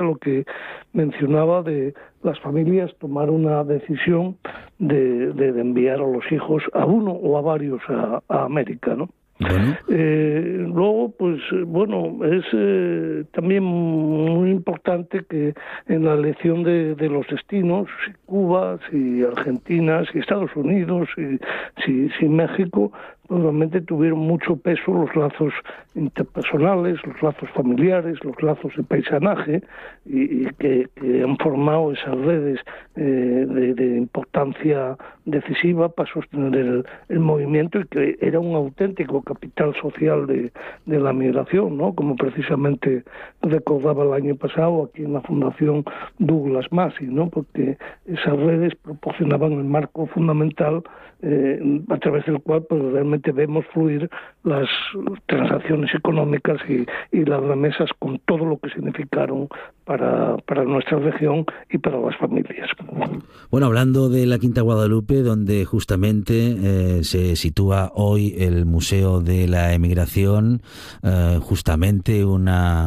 lo que mencionaba de las familias tomar una decisión de enviar a los hijos a uno o a varios a América, ¿no? Bueno. Luego, pues bueno, es también muy importante que en la elección de los destinos, si Cuba, si Argentina, si Estados Unidos, si México, pues realmente tuvieron mucho peso los lazos interpersonales, los lazos familiares, los lazos de paisanaje, y que han formado esas redes de importancia decisiva para sostener el movimiento, y que era un auténtico capital social de la migración, ¿no? Como precisamente recordaba el año pasado aquí en la Fundación Douglas Massey, ¿no? Porque esas redes proporcionaban el marco fundamental a través del cual pues realmente vemos fluir las transacciones económicas y las remesas con todo lo que significaron para nuestra región y para las familias. Bueno, hablando de la Quinta Guadalupe, donde justamente se sitúa hoy el Museo de la Emigración, justamente un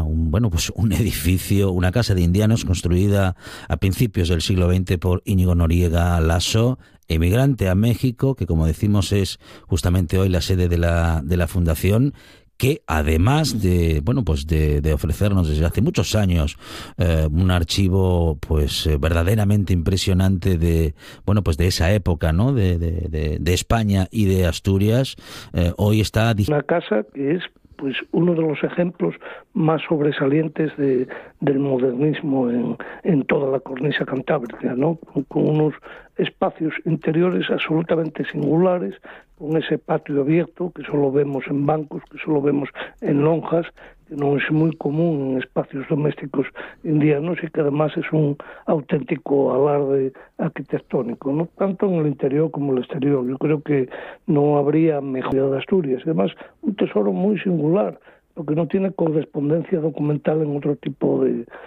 edificio, una casa de indianos construida a principios del siglo XX por Íñigo Noriega Lasso, emigrante a México, que como decimos es justamente hoy la sede de la Fundación, que además de ofrecernos desde hace muchos años un archivo pues verdaderamente impresionante de esa época, ¿no? de España y de Asturias, hoy está una casa que es pues uno de los ejemplos más sobresalientes del modernismo en toda la cornisa cantábrica, ¿no? Con unos espacios interiores absolutamente singulares, con ese patio abierto que solo vemos en bancos, que solo vemos en lonjas, que no es muy común en espacios domésticos indianos, y que además es un auténtico alarde arquitectónico, no tanto en el interior como en el exterior. Yo creo que no habría mejor de Asturias. Además, un tesoro muy singular, porque no tiene correspondencia documental en otro tipo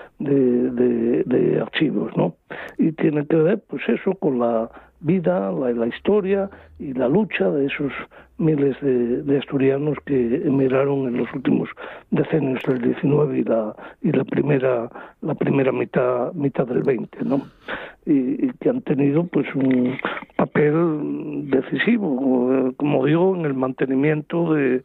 de archivos, ¿no? Y tiene que ver, pues eso, con la vida, la historia y la lucha de esos miles de asturianos que emigraron en los últimos decenios del 19 y la primera mitad del 20, ¿no? Y que han tenido pues un papel decisivo, como digo, en el mantenimiento de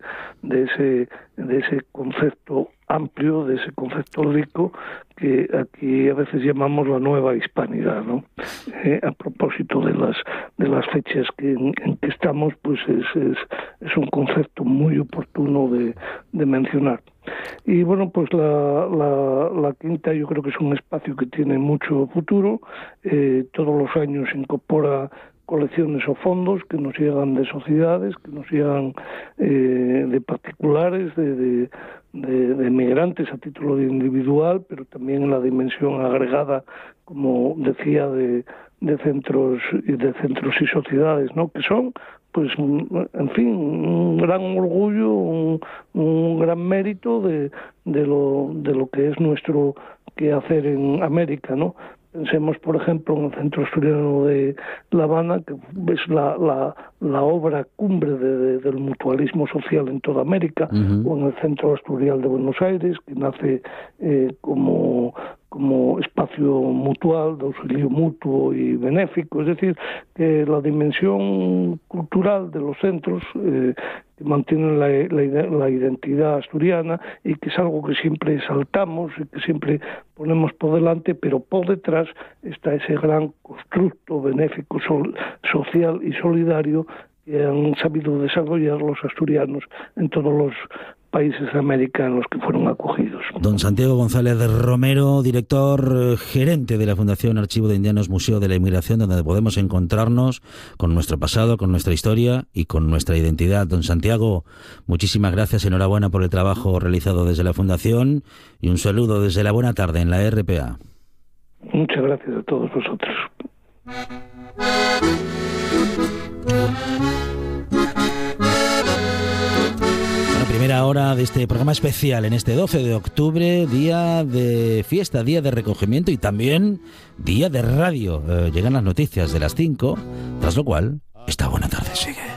ese concepto amplio, de ese concepto rico que aquí a veces llamamos la nueva hispanidad, ¿no? A propósito de las fechas en que estamos, pues es un concepto muy oportuno de mencionar. Y bueno, pues la Quinta yo creo que es un espacio que tiene mucho futuro. Todos los años incorpora colecciones o fondos que nos llegan de sociedades, que nos llegan de particulares, de migrantes a título de individual, pero también en la dimensión agregada, como decía, de centros y sociedades, ¿no? Que son, pues, en fin, un gran orgullo, un gran mérito de lo que es nuestro quehacer en América, ¿no? Pensemos, por ejemplo, en el Centro Asturiano de La Habana, que es la obra cumbre del mutualismo social en toda América, o en el Centro Asturial de Buenos Aires, que nace como espacio mutual, de auxilio mutuo y benéfico. Es decir, que la dimensión cultural de los centros que mantienen la identidad asturiana, y que es algo que siempre exaltamos y que siempre ponemos por delante, pero por detrás está ese gran constructo benéfico, social y solidario que han sabido desarrollar los asturianos en todos los países americanos que fueron acogidos. Don Santiago González Romero, director gerente de la Fundación Archivo de Indianos Museo de la Inmigración, donde podemos encontrarnos con nuestro pasado, con nuestra historia y con nuestra identidad. Don Santiago, muchísimas gracias, enhorabuena por el trabajo realizado desde la Fundación, y un saludo desde la buena tarde en la RPA. Muchas gracias a todos vosotros. Primera hora de este programa especial en este 12 de octubre, día de fiesta, día de recogimiento y también día de radio. Llegan las noticias de las 5, tras lo cual, esta buena tarde sigue.